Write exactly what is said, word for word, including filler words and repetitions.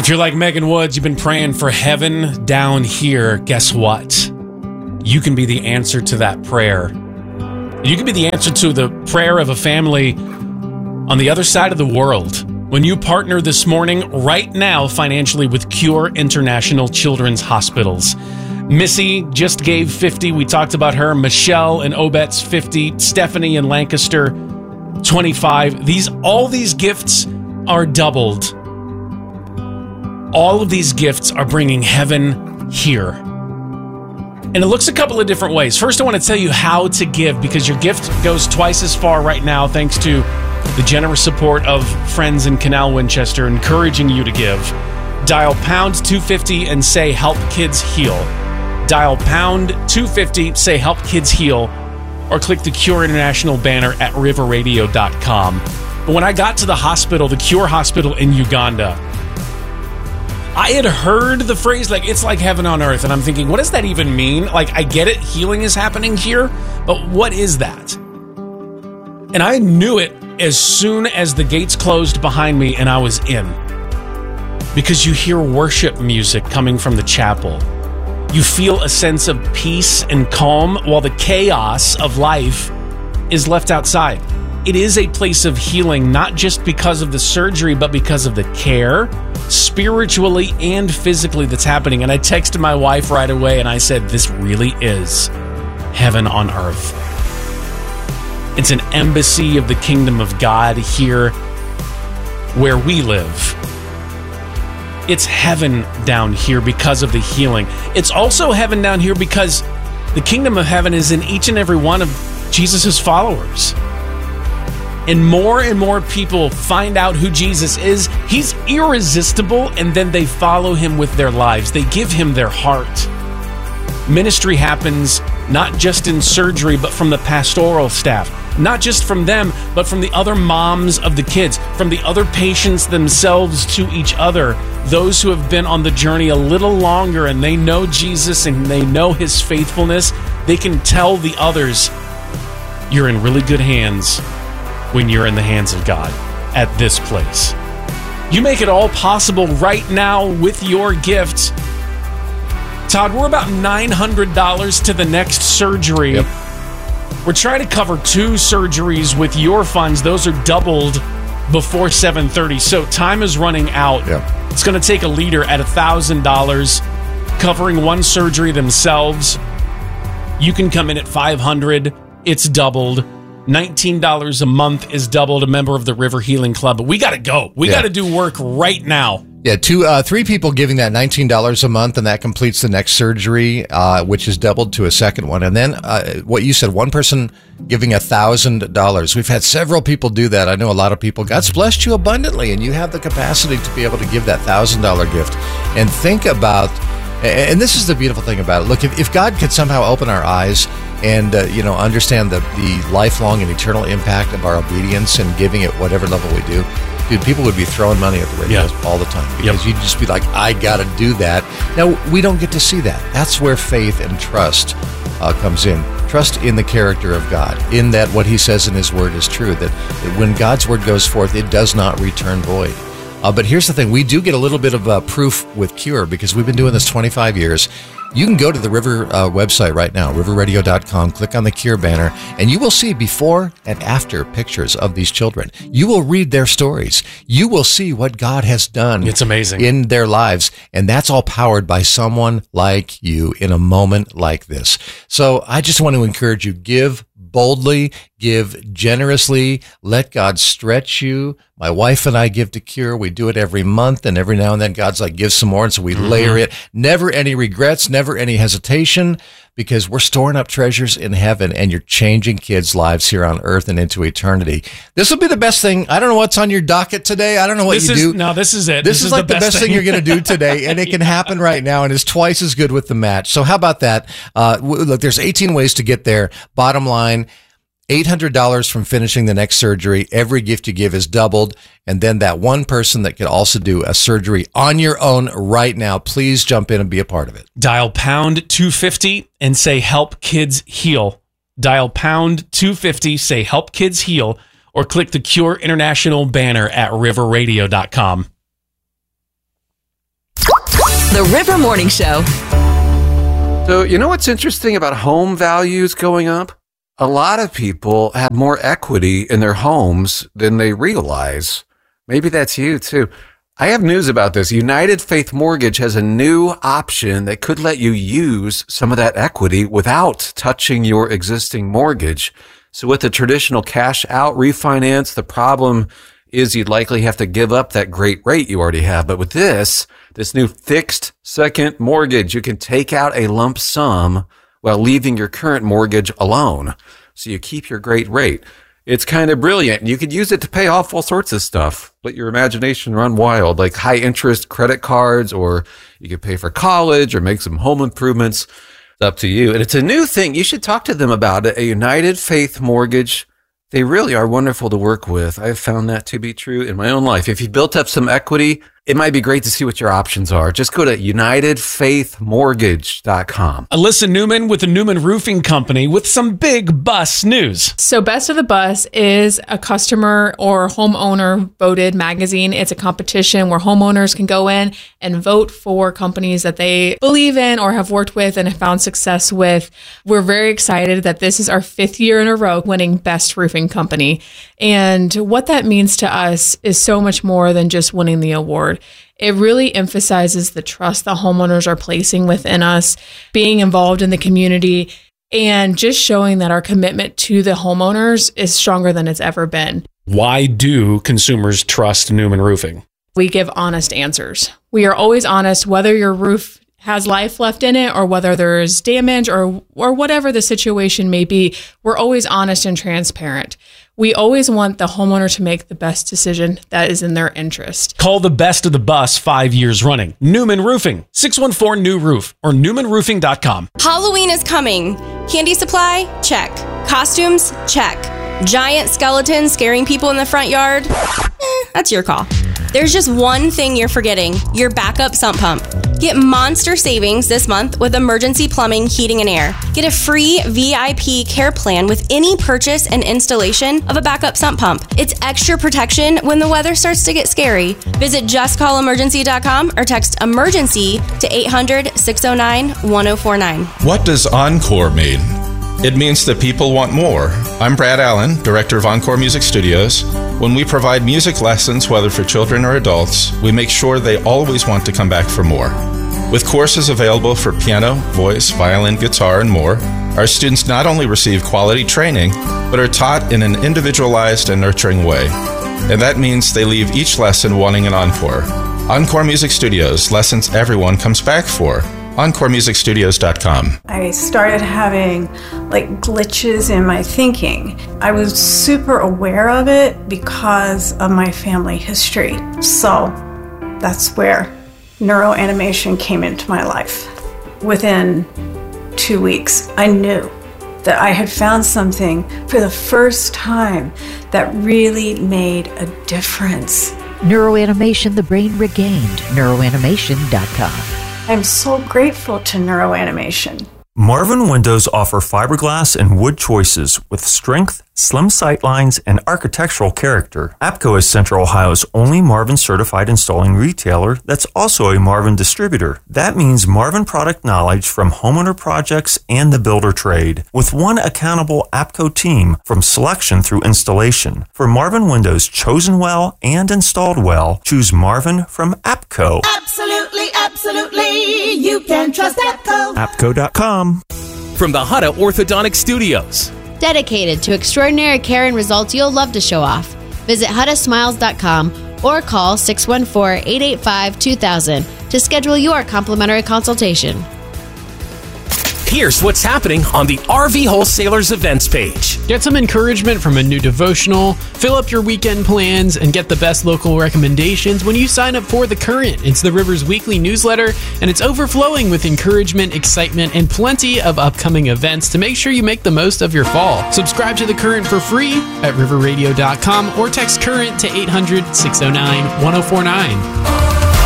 If you're like Megan Woods, you've been praying for heaven down here, guess what? You can be the answer to that prayer. You can be the answer to the prayer of a family on the other side of the world. When you partner this morning, right now, financially with Cure International Children's Hospitals. Missy just gave fifty. We talked about her. Michelle and Obet's fifty. Stephanie and Lancaster, twenty-five. These, all these gifts are doubled. All of these gifts are bringing heaven here. And it looks a couple of different ways. First, I want to tell you how to give, because your gift goes twice as far right now thanks to the generous support of friends in Canal Winchester encouraging you to give. Dial pound two fifty and say help kids heal. Dial pound two fifty, say help kids heal, or click the Cure International banner at river radio dot com. But when I got to the hospital, the Cure Hospital in Uganda, I had heard the phrase, like, it's like heaven on earth, and I'm thinking, what does that even mean? Like, I get it, healing is happening here, but what is that? And I knew it as soon as the gates closed behind me and I was in. Because you hear worship music coming from the chapel. You feel a sense of peace and calm while the chaos of life is left outside. It is a place of healing, not just because of the surgery, but because of the care, spiritually and physically, that's happening. And I texted my wife right away and I said, this really is heaven on earth. It's an embassy of the kingdom of God here where we live. It's heaven down here because of the healing. It's also heaven down here because the kingdom of heaven is in each and every one of Jesus' followers. And more and more people find out who Jesus is. He's irresistible, and then they follow him with their lives. They give him their heart. Ministry happens not just in surgery, but from the pastoral staff. Not just from them, but from the other moms of the kids, from the other patients themselves to each other. Those who have been on the journey a little longer and they know Jesus and they know his faithfulness, they can tell the others, you're in really good hands when you're in the hands of God at this place. You make it all possible right now with your gift. Todd, we're about nine hundred dollars to the next surgery. Yep. We're trying to cover two surgeries with your funds. Those are doubled before seven thirty. So time is running out. Yep. It's going to take a leader at one thousand dollars covering one surgery themselves. You can come in at five hundred dollars. It's doubled. nineteen dollars a month is doubled. A member of the River Healing Club. But we got to go. We Yeah. got to do work right now. Yeah, two, uh, three people giving that nineteen dollars a month, and that completes the next surgery, uh, which is doubled to a second one. And then uh, what you said, one person giving one thousand dollars. We've had several people do that. I know a lot of people. God's blessed you abundantly, and you have the capacity to be able to give that one thousand dollars gift. And think about, and this is the beautiful thing about it. Look, if, if God could somehow open our eyes and, uh, you know, understand the, the lifelong and eternal impact of our obedience and giving at whatever level we do, dude, people would be throwing money at the radios Yeah. all the time because Yep. you'd just be like, I got to do that. Now, we don't get to see that. That's where faith and trust uh, comes in. Trust in the character of God, in that what he says in his word is true, that, that when God's word goes forth, it does not return void. Uh, but here's the thing. We do get a little bit of uh, proof with Cure because we've been doing this twenty-five years. You can go to the River uh, website right now, river radio dot com, click on the Cure banner, and you will see before and after pictures of these children. You will read their stories. You will see what God has done. It's amazing. In their lives, and that's all powered by someone like you in a moment like this. So I just want to encourage you, give boldly, give generously, let God stretch you. My wife and I give to Cure. We do it every month, and every now and then God's like, give some more, and so we mm-hmm. layer it. Never any regrets, never any hesitation, because we're storing up treasures in heaven, and you're changing kids' lives here on earth and into eternity. This will be the best thing. I don't know what's on your docket today. I don't know what this you is, do. No, this is it. This, this is, is like the the best best thing, thing. you're going to do today, and it can happen right now, and it's twice as good with the match. So how about that? Uh, w- look, there's eighteen ways to get there. Bottom line, eight hundred dollars from finishing the next surgery. Every gift you give is doubled. And then that one person that could also do a surgery on your own right now, please jump in and be a part of it. Dial pound two fifty and say help kids heal. Dial pound two fifty, say help kids heal, or click the Cure International banner at river radio dot com. The River Morning Show. So, you know what's interesting about home values going up? A lot of people have more equity in their homes than they realize. Maybe that's you too. I have news about this. United Faith Mortgage has a new option that could let you use some of that equity without touching your existing mortgage. So with the traditional cash out refinance, the problem is you'd likely have to give up that great rate you already have. But with this, this new fixed second mortgage, you can take out a lump sum while leaving your current mortgage alone. So you keep your great rate. It's kind of brilliant. You could use it to pay off all sorts of stuff. Let your imagination run wild, like high interest credit cards, or you could pay for college or make some home improvements. It's up to you. And it's a new thing. You should talk to them about it. A United Faith Mortgage. They really are wonderful to work with. I've found that to be true in my own life. If you built up some equity, it might be great to see what your options are. Just go to united faith mortgage dot com. Alyssa Newman with the Newman Roofing Company with some big bus news. So Best of the Bus is a customer or homeowner voted magazine. It's a competition where homeowners can go in and vote for companies that they believe in or have worked with and have found success with. We're very excited that this is our fifth year in a row winning Best Roofing Company. And what that means to us is so much more than just winning the award. It really emphasizes the trust that homeowners are placing within us, being involved in the community, and just showing that our commitment to the homeowners is stronger than it's ever been. Why do consumers trust Newman Roofing? We give honest answers. We are always honest, whether your roof has life left in it or whether there's damage or or whatever the situation may be. We're always honest and transparent. We always want the homeowner to make the best decision that is in their interest. Call the Best of the Bus five years running. Newman Roofing, six one four, N E W Roof or newman roofing dot com. Halloween is coming. Candy supply? Check. Costumes? Check. Giant skeletons scaring people in the front yard? Eh, that's your call. There's just one thing you're forgetting, your backup sump pump. Get monster savings this month with Emergency Plumbing, Heating, and Air. Get a free V I P care plan with any purchase and installation of a backup sump pump. It's extra protection when the weather starts to get scary. Visit just call emergency dot com or text EMERGENCY to eight hundred, six oh nine, one oh four nine. What does Encore mean? It means that people want more. I'm Brad Allen, director of Encore Music Studios. When we provide music lessons, whether for children or adults, we make sure they always want to come back for more. With courses available for piano, voice, violin, guitar, and more, our students not only receive quality training, but are taught in an individualized and nurturing way. And that means they leave each lesson wanting an encore. Encore Music Studios, lessons everyone comes back for. encore music studios dot com. I started having like glitches in my thinking. I was super aware of it because of my family history. So that's where neuroanimation came into my life. Within two weeks, I knew that I had found something for the first time that really made a difference. Neuroanimation, the brain regained. neuroanimation dot com. I'm so grateful to neuroanimation. Marvin Windows offer fiberglass and wood choices with strength, slim sight lines, and architectural character. APCO is Central Ohio's only Marvin certified installing retailer that's also a Marvin distributor. That means Marvin product knowledge from homeowner projects and the builder trade, with one accountable APCO team from selection through installation. For Marvin Windows chosen well and installed well, choose Marvin from APCO. Absolutely, absolutely. You can trust APCO. APCO dot com. From the Hutta Orthodontic Studios. Dedicated to extraordinary care and results you'll love to show off. Visit hutta smiles dot com or call six one four, eight eight five, two thousand to schedule your complimentary consultation. Here's what's happening on the R V Wholesalers events page. Get some encouragement from a new devotional, fill up your weekend plans, and get the best local recommendations when you sign up for The Current. It's the River's weekly newsletter, and it's overflowing with encouragement, excitement, and plenty of upcoming events to make sure you make the most of your fall. Subscribe to The Current for free at river radio dot com or text CURRENT to eight hundred, six oh nine, one oh four nine.